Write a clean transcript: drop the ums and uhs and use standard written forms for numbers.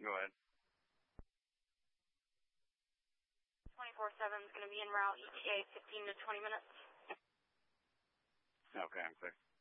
Go ahead. 24/7 is going to be en route, ETA 15 to 20 minutes. Okay, I'm clear.